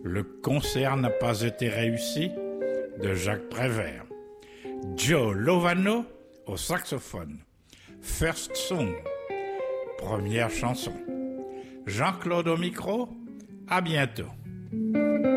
Le concert n'a pas été réussi de Jacques Prévert. Joe Lovano au saxophone. First Song, première chanson. Jean-Claude au micro, à bientôt.